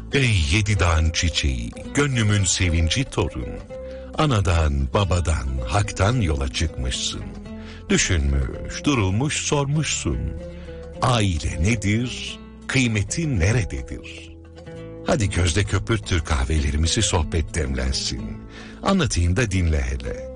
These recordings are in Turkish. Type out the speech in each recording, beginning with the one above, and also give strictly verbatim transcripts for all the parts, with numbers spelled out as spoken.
Ey yedi dağın çiçeği, gönlümün sevinci torun. Anadan, babadan, haktan yola çıkmışsın. Düşünmüş, durulmuş, sormuşsun. Aile nedir, kıymeti nerededir? Hadi gözde köpürtür kahvelerimizi, sohbet demlensin. Anlatayım da dinle hele.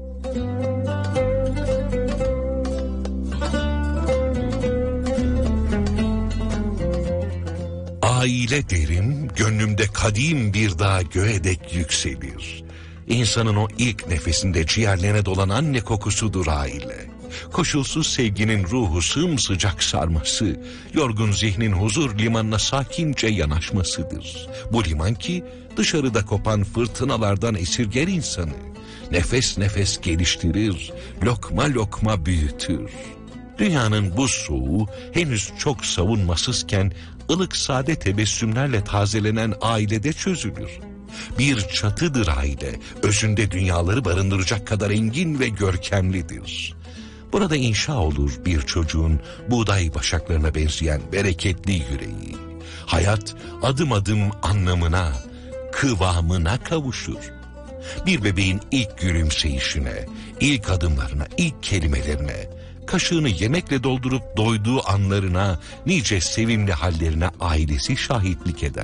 Aile derim, gönlümde kadim bir dağ göğe dek yükselir. İnsanın o ilk nefesinde ciğerlerine dolan anne kokusudur aile. Koşulsuz sevginin ruhu sımsıcak sarması, yorgun zihnin huzur limanına sakince yanaşmasıdır. Bu liman ki dışarıda kopan fırtınalardan esirger insanı. Nefes nefes geliştirir, lokma lokma büyütür. Dünyanın bu soğuğu henüz çok savunmasızken ılık sade tebessümlerle tazelenen ailede çözülür. Bir çatıdır aile, özünde dünyaları barındıracak kadar engin ve görkemlidir. Burada inşa olur bir çocuğun buğday başaklarına benzeyen bereketli yüreği. Hayat adım adım anlamına, kıvamına kavuşur. Bir bebeğin ilk gülümseyişine, ilk adımlarına, ilk kelimelerine, kaşığını yemekle doldurup doyduğu anlarına, nice sevimli hallerine ailesi şahitlik eder.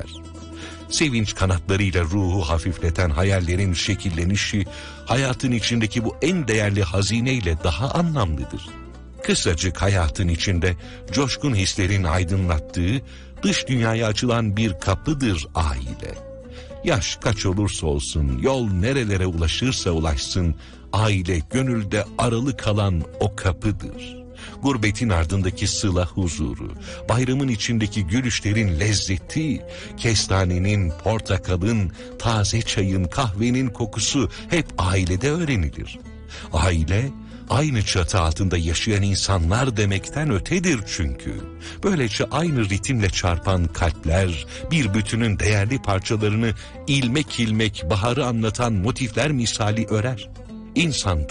Sevinç kanatlarıyla ruhu hafifleten hayallerin şekillenişi, hayatın içindeki bu en değerli hazineyle daha anlamlıdır. Kısacık hayatın içinde coşkun hislerin aydınlattığı, dış dünyaya açılan bir kapıdır aile. Yaş kaç olursa olsun, yol nerelere ulaşırsa ulaşsın, aile gönülde aralı kalan o kapıdır. Gurbetin ardındaki sıla huzuru, bayramın içindeki gülüşlerin lezzeti, kestanenin, portakalın, taze çayın, kahvenin kokusu hep ailede öğrenilir. Aile, aynı çatı altında yaşayan insanlar demekten ötedir çünkü. Böylece aynı ritimle çarpan kalpler, bir bütünün değerli parçalarını ilmek ilmek baharı anlatan motifler misali örer. İnsan